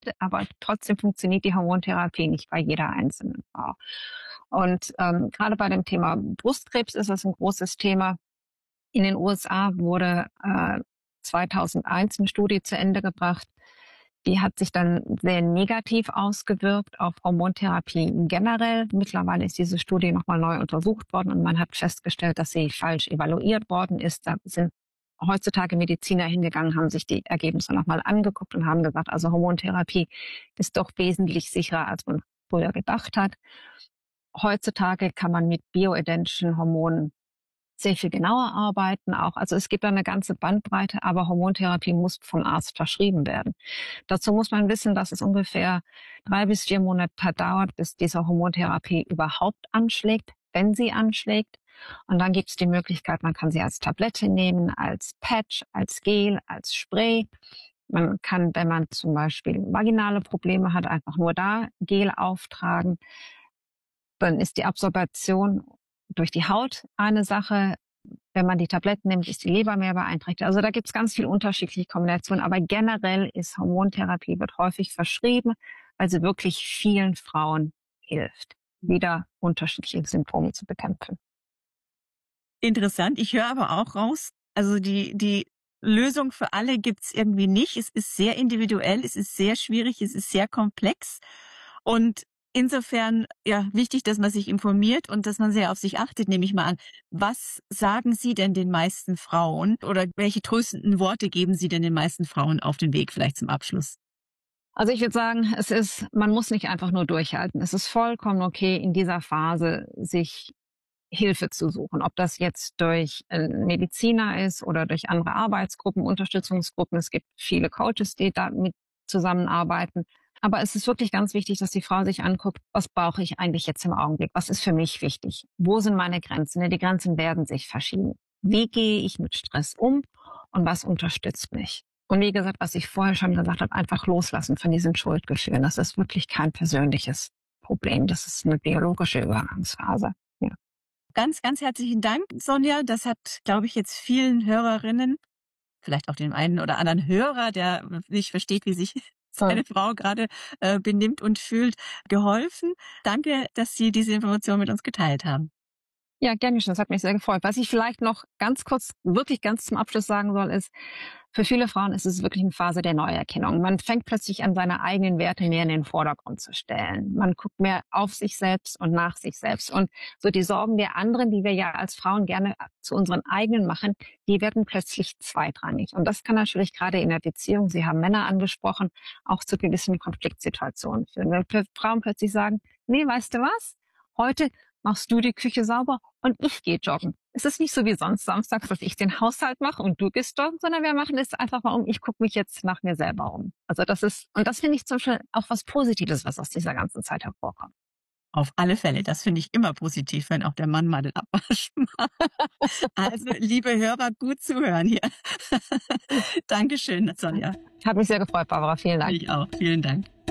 aber trotzdem funktioniert die Hormontherapie nicht bei jeder einzelnen Frau. Und gerade bei dem Thema Brustkrebs ist das ein großes Thema. In den USA wurde 2001 eine Studie zu Ende gebracht. Die hat sich dann sehr negativ ausgewirkt auf Hormontherapie generell. Mittlerweile ist diese Studie nochmal neu untersucht worden und man hat festgestellt, dass sie falsch evaluiert worden ist. Da sind heutzutage Mediziner hingegangen, haben sich die Ergebnisse nochmal angeguckt und haben gesagt, also Hormontherapie ist doch wesentlich sicherer, als man früher gedacht hat. Heutzutage kann man mit bioidentischen Hormonen sehr viel genauer arbeiten auch. Also es gibt da eine ganze Bandbreite, aber Hormontherapie muss vom Arzt verschrieben werden. Dazu muss man wissen, dass es ungefähr 3 bis 4 Monate dauert, bis diese Hormontherapie überhaupt anschlägt, wenn sie anschlägt. Und dann gibt es die Möglichkeit, man kann sie als Tablette nehmen, als Patch, als Gel, als Spray. Man kann, wenn man zum Beispiel vaginale Probleme hat, einfach nur da Gel auftragen. Dann ist die Absorption durch die Haut eine Sache. Wenn man die Tabletten nimmt, ist die Leber mehr beeinträchtigt. Also da gibt es ganz viele unterschiedliche Kombinationen. Aber generell ist Hormontherapie, wird häufig verschrieben, weil sie wirklich vielen Frauen hilft, wieder unterschiedliche Symptome zu bekämpfen. Interessant. Ich höre aber auch raus, also die Lösung für alle gibt's irgendwie nicht. Es ist sehr individuell, es ist sehr schwierig, es ist sehr komplex. Und insofern, ja, wichtig, dass man sich informiert und dass man sehr auf sich achtet, nehme ich mal an. Was sagen Sie denn den meisten Frauen oder welche tröstenden Worte geben Sie denn den meisten Frauen auf den Weg vielleicht zum Abschluss? Also ich würde sagen, man muss nicht einfach nur durchhalten. Es ist vollkommen okay, in dieser Phase sich Hilfe zu suchen. Ob das jetzt durch Mediziner ist oder durch andere Arbeitsgruppen, Unterstützungsgruppen. Es gibt viele Coaches, die damit zusammenarbeiten. Aber es ist wirklich ganz wichtig, dass die Frau sich anguckt, was brauche ich eigentlich jetzt im Augenblick? Was ist für mich wichtig? Wo sind meine Grenzen? Die Grenzen werden sich verschieben. Wie gehe ich mit Stress um und was unterstützt mich? Und wie gesagt, was ich vorher schon gesagt habe, einfach loslassen von diesen Schuldgefühlen. Das ist wirklich kein persönliches Problem. Das ist eine biologische Übergangsphase. Ja. Ganz, ganz herzlichen Dank, Sonja. Das hat, glaube ich, jetzt vielen Hörerinnen, vielleicht auch dem einen oder anderen Hörer, der nicht versteht, wie sich seine Frau gerade benimmt und fühlt, geholfen. Danke, dass Sie diese Information mit uns geteilt haben. Ja, gerne schön. Das hat mich sehr gefreut. Was ich vielleicht noch ganz kurz, wirklich ganz zum Abschluss sagen soll, ist, für viele Frauen ist es wirklich eine Phase der Neuerkennung. Man fängt plötzlich an, seine eigenen Werte mehr in den Vordergrund zu stellen. Man guckt mehr auf sich selbst und nach sich selbst. Und so die Sorgen der anderen, die wir ja als Frauen gerne zu unseren eigenen machen, die werden plötzlich zweitrangig. Und das kann natürlich gerade in der Beziehung, Sie haben Männer angesprochen, auch zu gewissen Konfliktsituationen führen. Wenn Frauen plötzlich sagen, nee, weißt du was? Heute machst du die Küche sauber und ich gehe joggen. Es ist nicht so wie sonst samstags, dass ich den Haushalt mache und du gehst joggen, sondern wir machen es einfach mal ich gucke mich jetzt nach mir selber um. Also das finde ich zum Beispiel auch was Positives, was aus dieser ganzen Zeit hervorkommt. Auf alle Fälle, das finde ich immer positiv, wenn auch der Mann mal den Abwasch macht. Also, liebe Hörer, gut zuhören hier. Dankeschön, Sonja. Hat mich sehr gefreut, Barbara. Vielen Dank. Ich auch. Vielen Dank.